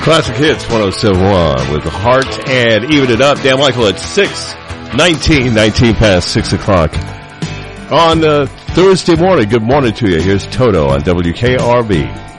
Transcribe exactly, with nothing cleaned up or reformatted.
Classic Hits one oh seven point one with the Heart and Even It Up. Dan Michael at six nineteen, nineteen past six o'clock on uh, Thursday morning. Good morning to you. Here's Toto on W K R B.